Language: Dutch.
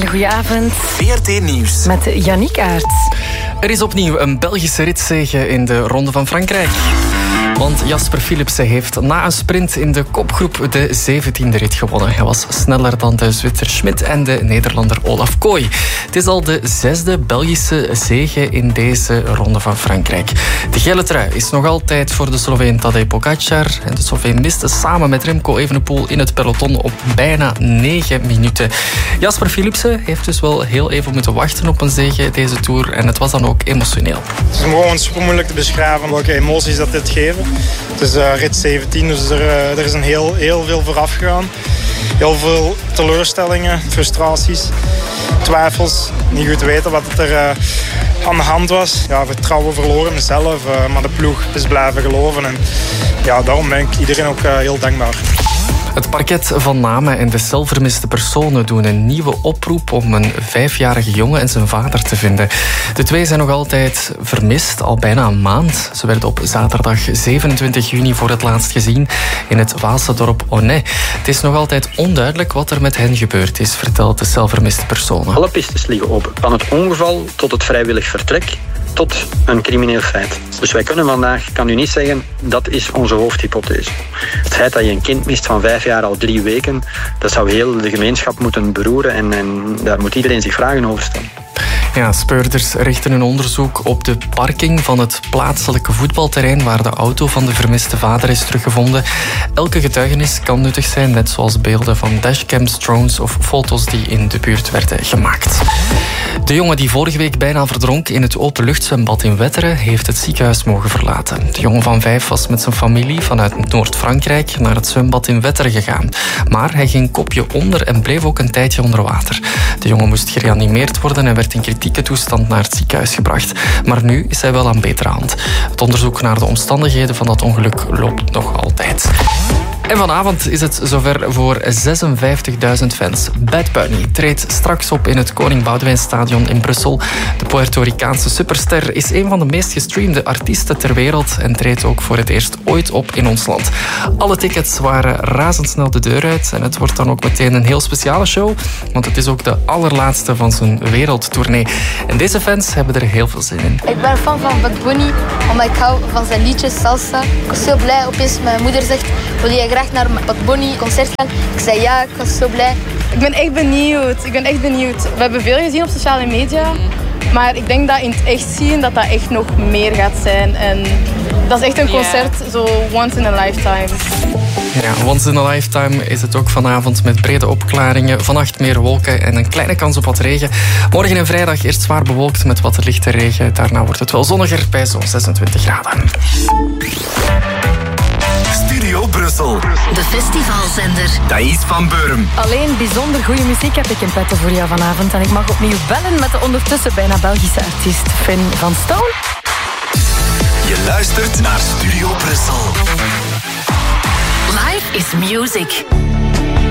goedenavond. VRT Nieuws. Met Yannick Aerts. Er is opnieuw een Belgische ritzege in de Ronde van Frankrijk. Want Jasper Philipsen heeft na een sprint in de kopgroep de 17e rit gewonnen. Hij was sneller dan de Zwitser Schmidt en de Nederlander Olaf Kooi. Het is al de 6e Belgische zege in deze Ronde van Frankrijk. De gele trui is nog altijd voor de Sloveen Tadej Pogacar. En de Sloveen miste samen met Remco Evenepoel in het peloton op bijna 9 minuten. Jasper Philipsen heeft dus wel heel even moeten wachten op een zege deze Tour. En het was dan ook emotioneel. Het is gewoon super moeilijk te beschrijven welke emoties dat dit geven. Het is rit 17, dus er is een heel veel vooraf gegaan. Heel veel teleurstellingen, frustraties, twijfels. Niet goed weten wat er aan de hand was. Ja, vertrouwen verloren in mezelf, maar de ploeg is blijven geloven. En ja, daarom ben ik iedereen ook heel dankbaar. Het parket van Namen en de zelfvermiste personen doen een nieuwe oproep om een 5-jarige jongen en zijn vader te vinden. De twee zijn nog altijd vermist, al bijna een maand. Ze werden op zaterdag 27 juni voor het laatst gezien in het Waalse dorp Onnay. Het is nog altijd onduidelijk wat er met hen gebeurd is, vertelt de zelfvermiste personen. Alle pistes liggen open, van het ongeval tot het vrijwillig vertrek, tot een crimineel feit. Dus wij kunnen vandaag, kan u niet zeggen, dat is onze hoofdhypothese. Het feit dat je een kind mist van 5 jaar al 3 weken, dat zou heel de gemeenschap moeten beroeren en daar moet iedereen zich vragen over stellen. Ja, speurders richten hun onderzoek op de parking van het plaatselijke voetbalterrein waar de auto van de vermiste vader is teruggevonden. Elke getuigenis kan nuttig zijn, net zoals beelden van dashcams, drones of foto's die in de buurt werden gemaakt. De jongen die vorige week bijna verdronk in het openluchtzwembad in Wetteren heeft het ziekenhuis mogen verlaten. De jongen van 5 was met zijn familie vanuit Noord-Frankrijk naar het zwembad in Wetteren gegaan. Maar hij ging kopje onder en bleef ook een tijdje onder water. De jongen moest gereanimeerd worden en werd in kritieke toestand naar het ziekenhuis gebracht. Maar nu is hij wel aan betere hand. Het onderzoek naar de omstandigheden van dat ongeluk loopt nog altijd. En vanavond is het zover voor 56.000 fans. Bad Bunny treedt straks op in het Koning Boudewijnstadion in Brussel. De Puerto Ricaanse superster is een van de meest gestreamde artiesten ter wereld en treedt ook voor het eerst ooit op in ons land. Alle tickets waren razendsnel de deur uit en het wordt dan ook meteen een heel speciale show, want het is ook de allerlaatste van zijn wereldtournee. En deze fans hebben er heel veel zin in. Ik ben fan van Bad Bunny, omdat ik hou van zijn liedjes, salsa. Ik was heel blij. Opeens mijn moeder zegt, wil jij graag naar Bad Bunny concert gaan? Ik zei ja, ik was zo blij. Ik ben echt benieuwd. We hebben veel gezien op sociale media. Maar ik denk dat in het echt zien dat echt nog meer gaat zijn. En dat is echt een concert, zo once in a lifetime. Ja, once in a lifetime is het ook vanavond met brede opklaringen. Vannacht meer wolken en een kleine kans op wat regen. Morgen en vrijdag eerst zwaar bewolkt met wat lichte regen. Daarna wordt het wel zonniger bij zo'n 26 graden. Studio Brussel. De festivalzender. Thais van Beurum. Alleen bijzonder goede muziek heb ik in petto voor jou vanavond. En ik mag opnieuw bellen met de ondertussen bijna Belgische artiest Finn van Stone. Je luistert naar Studio Brussel. Life is music.